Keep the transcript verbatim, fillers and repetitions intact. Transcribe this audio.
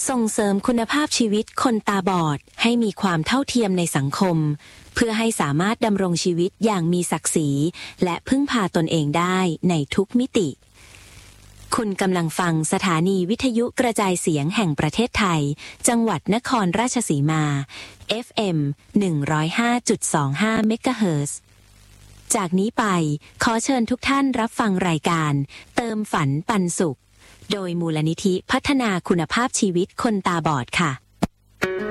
ส่งเสริมคุณภาพชีวิตคนตาบอดให้มีความเท่าเทียมในสังคมเพื่อให้สามารถดำรงชีวิตอย่างมีศักดิ์ศรีและพึ่งพาตนเองได้ในทุกมิติคุณกำลังฟังสถานีวิทยุกระจายเสียงแห่งประเทศไทยจังหวัดนครราชสีมา เอฟ เอ็ม หนึ่งร้อยห้าจุดสองห้า เมกะเฮิรตซ์ จากนี้ไปขอเชิญทุกท่านรับฟังรายการเติมฝันปันสุขโดยมูลนิธิพัฒนาคุณภาพชีวิตคนตาบอดค่ะ